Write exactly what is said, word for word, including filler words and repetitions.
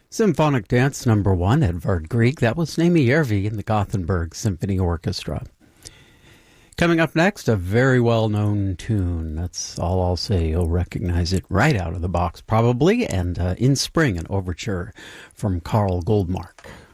Symphonic Dance Number One, Edvard Grieg. That was Naomi Järvi in the Gothenburg Symphony Orchestra. Coming up next, a very well-known tune. That's all I'll say. You'll recognize it right out of the box, probably. And uh, In Spring, an overture from Carl Goldmark.